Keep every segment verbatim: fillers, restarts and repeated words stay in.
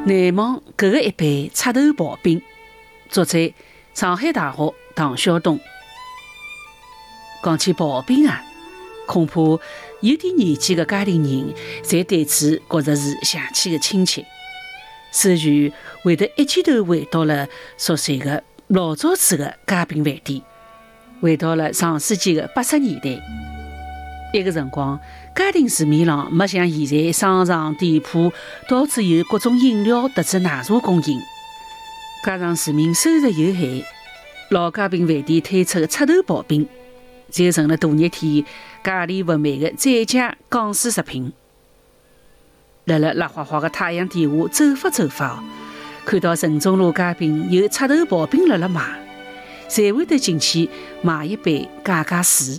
难忘搿个一杯赤头刨冰，作者上海大学唐晓东。讲起刨冰啊，恐怕有点年纪的家庭人侪对此觉着是想起的亲切，手全会得一记头回到了熟悉的老早子的家饼饭店，回到了上世纪的八十年代。一个辰光，家庭市面上没像现在商场店铺到处有各种饮料特子奶茶供应，加上市民收入有限，老家饼饭店推出的赤头刨冰就成了大热天价钿不美的最佳港式食品。辣辣辣花花的太阳底下走法走法，看到城中路街边有赤头刨冰辣辣卖，侪会得进去买一杯解解暑。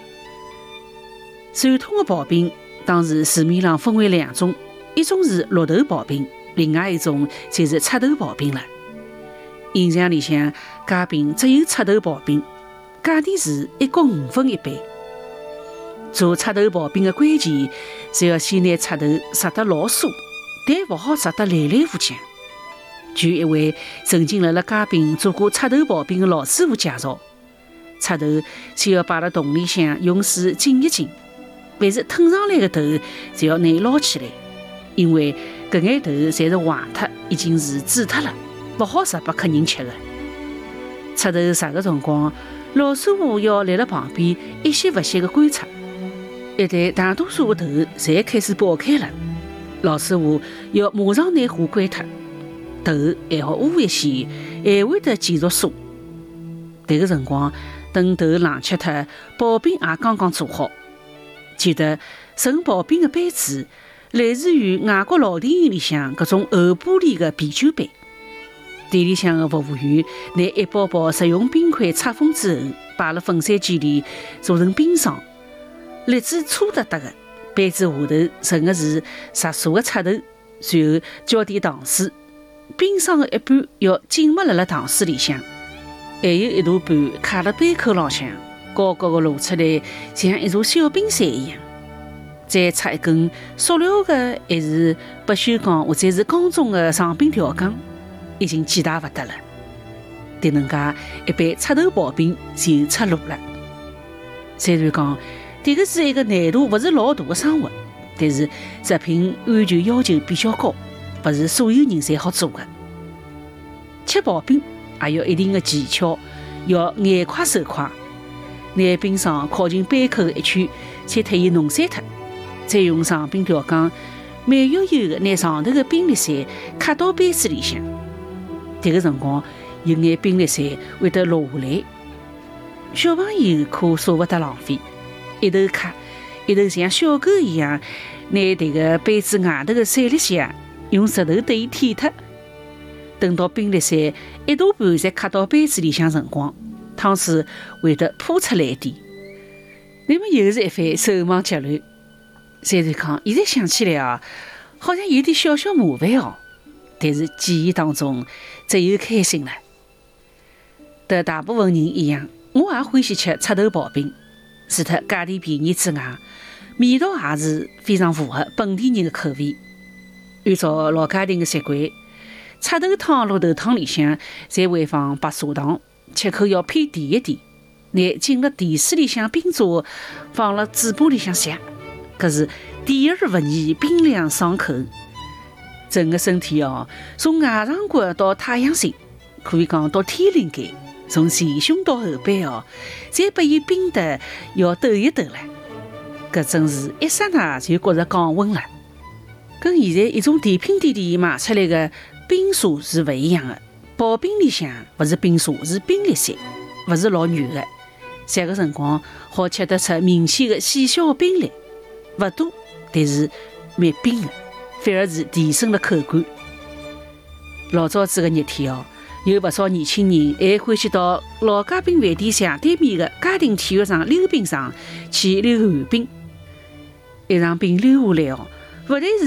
传统的刨冰当时市面上分为两种，一种是绿豆刨冰，另外一种就是赤头刨冰了。印象里向街边只有赤头刨冰，价钿是一角五分一杯。做赤头刨冰的关键是要先拿赤头杀得老酥，但勿好杀得烂烂糊浆。据一位曾经辣辣街边做过赤头刨冰的老师傅介绍，赤头先要摆辣桶里向用水浸一浸，凡是腾上来的头就要拿捞起来，因为搿眼头侪是坏脱，已经是煮脱了，勿好食拨客人吃的。赤头杀的辰光，老师傅要立辣旁边一息勿息地观察，一旦大多数的头侪开始爆开了，老师傅要马上拿火关脱，头还好捂一些，还会得继续酥。迭个辰光，等头冷却脱，刨冰也刚刚做好。记得盛刨冰的杯子来自于外国老电影里向搿种厚玻璃的啤酒杯。店里向的服务员拿一包包食用冰块拆封之后，摆辣粉山机里做成冰霜，粒子粗得得的，杯子下头盛的是熟茶的赤头，随后浇点糖水，冰霜的一半要浸没辣辣糖水里向，还有一大半卡辣杯口浪向，高高的露出来，像一座小冰山一样。再插一根塑料的还是不锈钢或者是钢中的长柄条杠，已经简单不得了。迭能介一杯赤头刨冰就出炉了。虽然讲迭个是一个难度不是老大的生活，但是食品安全要求比较高，不是所有人侪好做的。吃刨冰也有一定的技巧，要眼快手快。拿冰霜靠近杯口一圈，先脱伊弄散脱，再用长柄条杠慢悠悠地拿上头的冰粒水卡到杯子里向。迭个辰光，有眼冰粒水会得落下来。小朋友可舍不得浪费，一头卡，一头像小狗一样拿迭个杯子外头的水粒水啊，用石头对伊舔脱。等到冰粒水一大半侪卡到杯子里向辰光，汤水会得泼出来一点，那么又是一番手忙脚乱。虽然讲现在想起来啊，好像有点小小麻烦哦，但是记忆当中只有开心了。和大部分人一样，我也欢喜吃赤头刨冰，除脱价钿便宜之外，味道也是非常符合本地人的口味。按照老家庭的习惯，赤头汤、绿豆汤里向侪会放白砂糖，吃口要偏甜一点，拿浸了甜水里向冰渣放了嘴巴里向吸，搿是甜而不腻，冰凉爽口。人的身体哦，从外上骨到太阳神，可以讲到天灵盖，从前胸到后背哦，侪被伊冰得要抖一抖了。搿真是一刹那就觉着降温了，跟现在一种甜品店里卖出来的冰茶是勿一样的。刨冰里向勿是冰茶，是冰粒水，勿是老软的。食个辰光好吃得出明显的细小冰粒，勿多，但是蛮冰的，反而是提升了口感。老早子个热天哦，有勿少年轻人还欢喜到老家饼饭店斜对面的家庭体育场溜冰场去溜旱冰。一场冰溜下来哦，勿但是